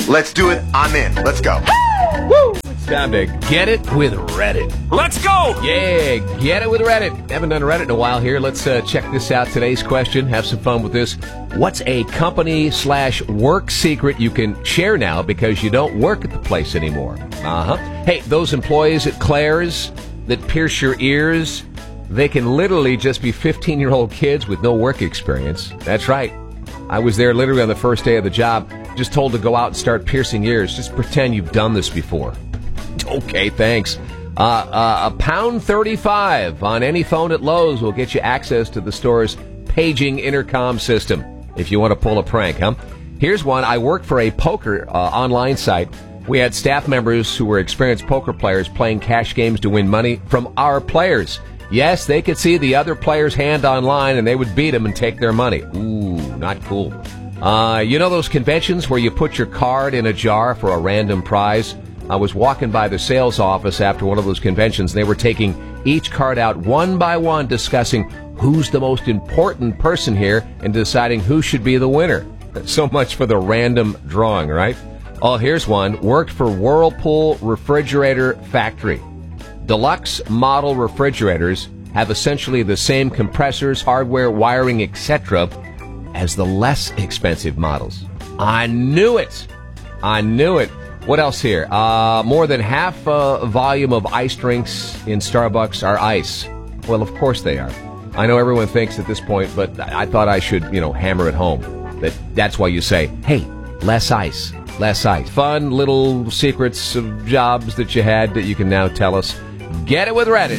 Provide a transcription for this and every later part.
Let's do it. I'm in. Let's go. Woo! It's time to get it with Reddit. Let's go! Yeah, get it with Reddit. Haven't done Reddit in a while here. Let's check this out. Today's question. Have some fun with this. What's a company/work secret you can share now because you don't work at the place anymore? Hey, those employees at Claire's that pierce your ears, they can literally just be 15-year-old kids with no work experience. That's right. I was there literally on the first day of the job, just told to go out and start piercing ears. Just pretend you've done this before. Okay, thanks. $1.35 on any phone at Lowe's will get you access to the store's paging intercom system if you want to pull a prank, huh? Here's one. I worked for a poker online site. We had staff members who were experienced poker players playing cash games to win money from our players. Yes, they could see the other player's hand online, and they would beat them and take their money. Ooh, not cool. You know those conventions where you put your card in a jar for a random prize? I was walking by the sales office after one of those conventions, and they were taking each card out one by one, discussing who's the most important person here and deciding who should be the winner. So much for the random drawing, right? Oh, here's one. Worked for Whirlpool Refrigerator Factory. Deluxe model refrigerators have essentially the same compressors, hardware, wiring, etc. as the less expensive models. I knew it. What else here? More than half volume of ice drinks in Starbucks are ice. Well, of course they are. I know everyone thinks at this point, but I thought I should, hammer it home. That's why you say, hey, less ice. Less ice. Fun little secrets of jobs that you had that you can now tell us. Get it with Reddit.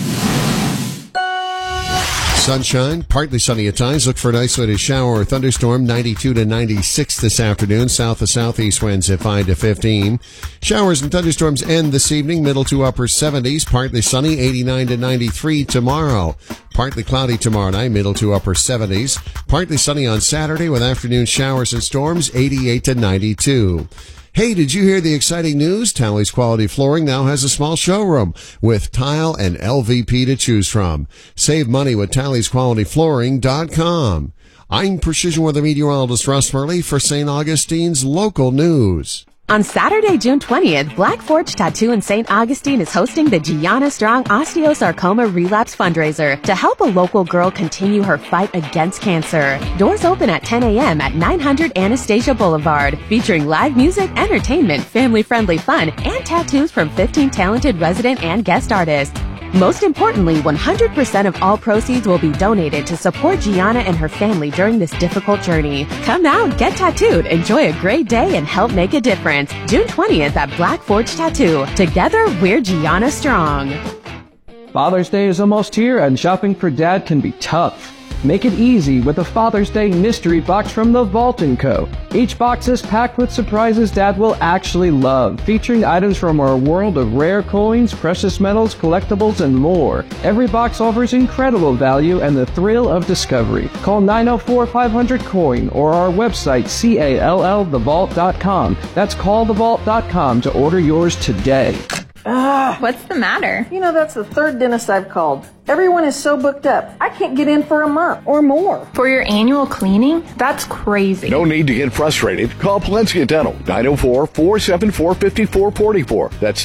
Sunshine, partly sunny at times. Look for an isolated shower or thunderstorm. 92 to 96 this afternoon. South to southeast winds at 5 to 15. Showers and thunderstorms end this evening. Middle to upper 70s. Partly sunny. 89 to 93 tomorrow. Partly cloudy tomorrow night. Middle to upper 70s. Partly sunny on Saturday with afternoon showers and storms. 88 to 92. Hey, did you hear the exciting news? Tally's Quality Flooring now has a small showroom with tile and LVP to choose from. Save money with TallysQualityFlooring.com. I'm Precision Weather Meteorologist Russ Murley for St. Augustine's local news. On Saturday, June 20th, Black Forge Tattoo in St. Augustine is hosting the Gianna Strong Osteosarcoma Relapse Fundraiser to help a local girl continue her fight against cancer. Doors open at 10 a.m. at 900 Anastasia Boulevard, featuring live music, entertainment, family-friendly fun, and tattoos from 15 talented resident and guest artists. Most importantly, 100% of all proceeds will be donated to support Gianna and her family during this difficult journey. Come out, get tattooed, enjoy a great day, and help make a difference. June 20th at Black Forge Tattoo. Together, we're Gianna Strong. Father's Day is almost here, and shopping for Dad can be tough. Make it easy with a Father's Day mystery box from The Vault & Co. Each box is packed with surprises Dad will actually love, featuring items from our world of rare coins, precious metals, collectibles, and more. Every box offers incredible value and the thrill of discovery. Call 904-500-COIN or our website, callthevault.com. That's callthevault.com to order yours today. What's the matter? That's the third dentist I've called. Everyone is so booked up. I can't get in for a month or more. For your annual cleaning? That's crazy. No need to get frustrated. Call Palencia Dental, 904-474-5444. That's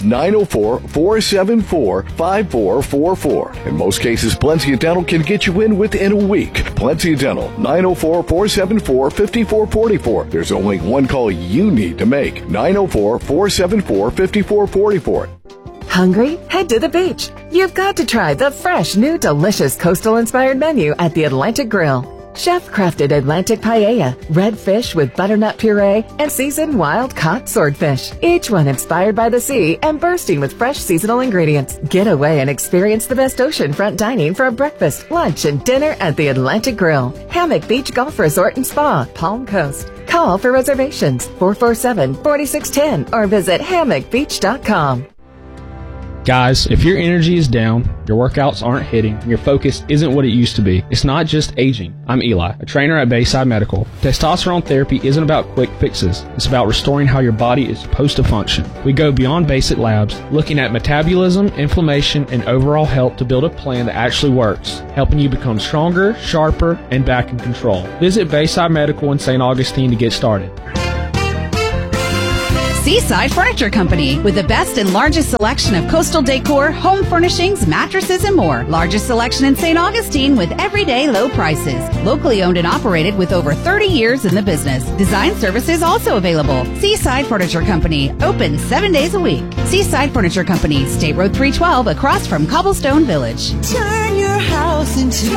904-474-5444. In most cases, Palencia Dental can get you in within a week. Palencia Dental, 904-474-5444. There's only one call you need to make, 904-474-5444. Hungry? Head to the beach. You've got to try the fresh, new, delicious coastal-inspired menu at the Atlantic Grill. Chef-crafted Atlantic paella, red fish with butternut puree, and seasoned wild-caught swordfish. Each one inspired by the sea and bursting with fresh seasonal ingredients. Get away and experience the best oceanfront dining for a breakfast, lunch, and dinner at the Atlantic Grill. Hammock Beach Golf Resort and Spa, Palm Coast. Call for reservations, 447-4610, or visit hammockbeach.com. Guys, if your energy is down, your workouts aren't hitting, and your focus isn't what it used to be, it's not just aging. I'm Eli, a trainer at Bayside Medical. Testosterone therapy isn't about quick fixes. It's about restoring how your body is supposed to function. We go beyond basic labs, looking at metabolism, inflammation, and overall health to build a plan that actually works, helping you become stronger, sharper, and back in control. Visit Bayside Medical in St. Augustine to get started. Seaside Furniture Company, with the best and largest selection of coastal decor, home furnishings, mattresses, and more. Largest selection in St. Augustine with everyday low prices. Locally owned and operated with over 30 years in the business. Design services also available. Seaside Furniture Company, open 7 days a week. Seaside Furniture Company, State Road 312, across from Cobblestone Village. Turn your house into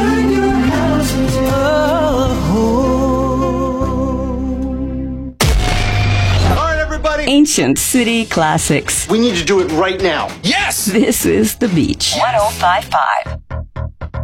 a home. All right, everybody. Ancient City Classics. We need to do it right now. Yes! This is The Beach. 105.5.